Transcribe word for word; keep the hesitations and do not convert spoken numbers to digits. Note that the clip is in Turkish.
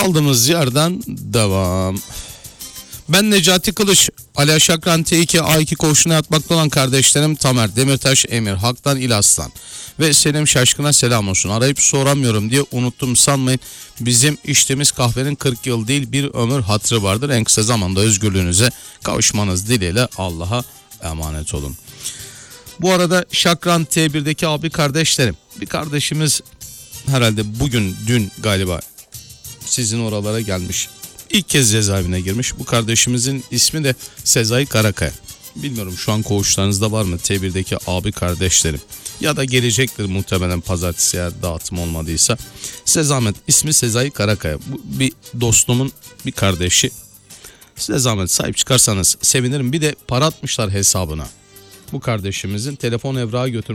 Kaldığımız yerden devam. Ben Necati Kılıç, Ali Şakran T iki A iki koğuşuna yatmakta olan kardeşlerim Tamer, Demirtaş, Emir, Hak'tan İlaslan ve Selim Şaşkın'a selam olsun. Arayıp soramıyorum diye unuttum sanmayın. Bizim içtiğimiz kahvenin kırk yıl değil bir ömür hatırı vardır. En kısa zamanda özgürlüğünüze kavuşmanız dileğiyle Allah'a emanet olun. Bu arada Şakran T birdeki abi kardeşlerim, bir kardeşimiz herhalde bugün dün galiba sizin oralara gelmiş. İlk kez cezaevine girmiş. Bu kardeşimizin ismi de Sezai Karakaya. Bilmiyorum şu an koğuşlarınızda var mı T birdeki abi kardeşlerim? Ya da gelecektir muhtemelen pazartesi eğer dağıtım olmadıysa. Size zahmet, ismi Sezai Karakaya. Bu bir dostumun bir kardeşi. Size zahmet sahip çıkarsanız sevinirim. Bir de para atmışlar hesabına. Bu kardeşimizin telefon evrağı götürmüşler.